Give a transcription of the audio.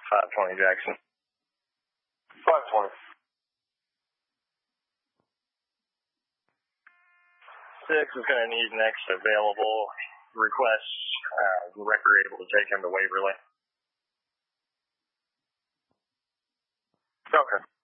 520 Jackson. 520. 6 is going to need next available request. Record able to take him to Waverly. Okay.